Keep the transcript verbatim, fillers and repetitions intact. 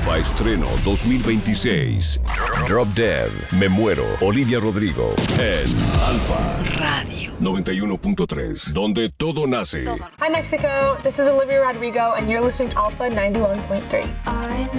Alfa Estreno dos mil veintiséis. Drop Dead, Me Muero, Olivia Rodrigo. En Alfa Radio noventa y uno punto tres, donde todo nace. Hi Mexico, this is Olivia Rodrigo and you're listening to Alpha ninety-one point three. I know